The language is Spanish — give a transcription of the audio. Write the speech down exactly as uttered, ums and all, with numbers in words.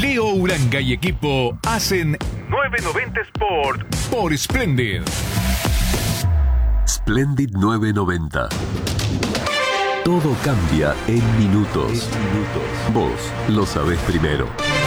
Leo Uranga y equipo hacen novecientos noventa Sport por Splendid. Splendid novecientos noventa. Todo cambia en minutos. Vos lo sabés primero.